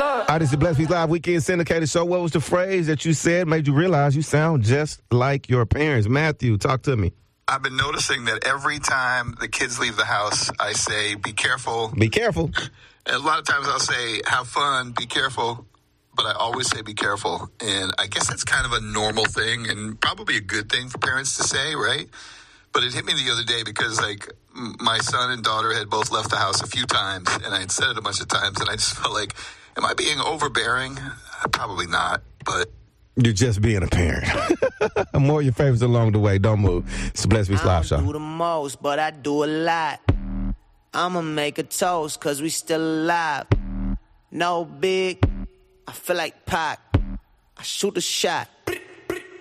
All right, this is the Blessed Peace Live Weekend Syndicated Show. What was the phrase that you said made you realize you sound just like your parents? Matthew, talk to me. I've been noticing that every time the kids leave the house, I say, be careful. Be careful. And a lot of times I'll say, have fun, be careful. But I always say, be careful. And I guess that's kind of a normal thing and probably a good thing for parents to say, right? But it hit me the other day because, like, my son and daughter had both left the house a few times, and I had said it a bunch of times, and I just felt like, am I being overbearing? Probably not, but... You're just being a parent. More of your favorites along the way. Don't move. It's the Blessed Peace Live Show. I don't do the most, but I do a lot. I'ma make a toast, cause we still alive. No big, I feel like Pac. I shoot a shot.